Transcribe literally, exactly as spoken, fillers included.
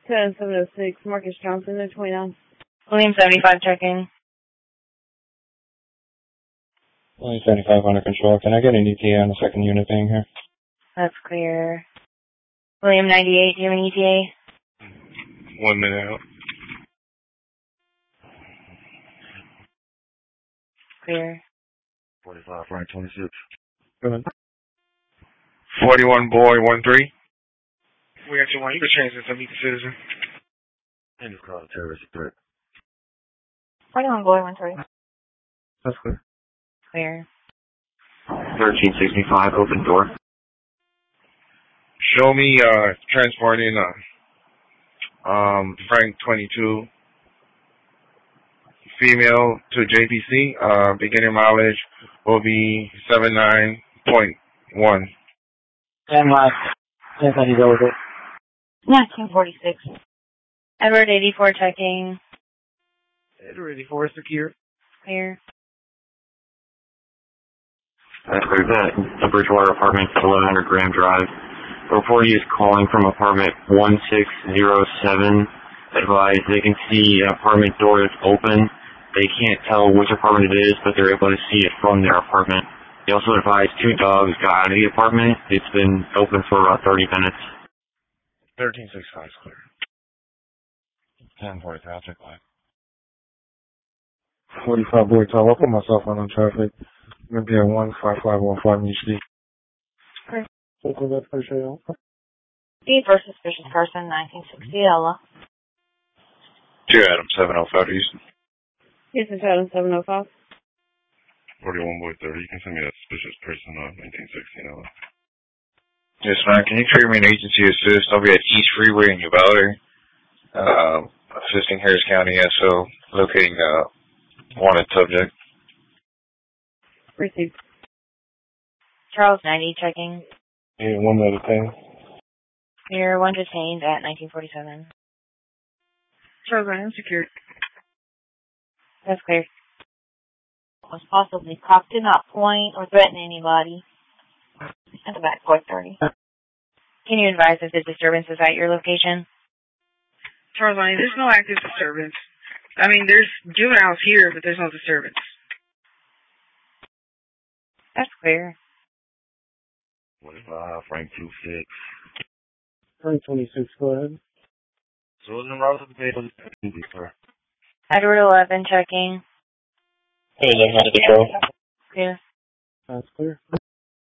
ten seven oh six, Marcus Johnson, no twenty-nine. William seventy-five checking. William seventy-five under control. Can I get an E T A on the second unit being here? That's clear. William ninety-eight, do you have an E T A? One minute out. Clear. forty-five, Frank twenty-six. Go ahead. forty-one, boy, one three. We got your one. You can change this to meet the citizen. And it's called a terrorist threat. forty-one, boy, one three. That's clear. Clear. thirteen sixty-five, open door. Show me uh, transporting uh, um, Frank twenty-two, female to J P C. Uh, beginning mileage will be seventy-nine point one. ten left. ten seconds over it. nineteen forty-six. Edward eighty-four checking. Edward eighty-four secure. Clear. That's clear. That the Bridgewater apartment, eleven hundred Graham Drive. Reportee is calling from apartment one six zero seven. Advised they can see an apartment door that's open. They can't tell which apartment it is, but they're able to see it from their apartment. They also advised two dogs got out of the apartment. It's been open for about thirty minutes. thirteen sixty-five is clear. ten forty-three, I'll check live. forty-five boy tall. I'll put myself on on traffic. I'm going to be at one five five one five New Street. Okay. Circle that first area. D for suspicious person, nineteen sixty, Ella. Two Adam, seven oh five to Houston. Houston, Adam, seven oh five. forty-one, boy, thirty. You can send me that suspicious person on nineteen sixty. Yes, ma'am. Can you trigger me an agency assist? I'll be at East Freeway in Uvalde, uh, assisting Harris County S O, locating uh, wanted subject. Received. Charles ninety checking. Yeah, one minute ten. Clear. One detained at nineteen forty-seven. Charles, I am secured. That's clear. Was possibly cocked to not point or threaten anybody. At the back, four thirty. Can you advise if the disturbance is at your location? Charles, I there's no active disturbance. I mean, there's juveniles here, but there's no disturbance. That's clear. forty-five, Frank two six. Frank twenty-six, go ahead. So in the route of the table, sir. Edward eleven checking. Hey, they're out of control. Clear. That's clear.